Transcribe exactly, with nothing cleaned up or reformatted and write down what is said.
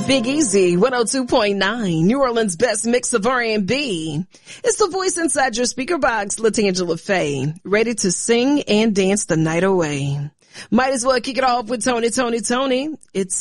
Big Easy, one oh two point nine, New Orleans' best mix of R and B. It's the voice inside your speaker box, LaTangela Faye, ready to sing and dance the night away. Might as well kick it off with Tony, Tony, Tony. It's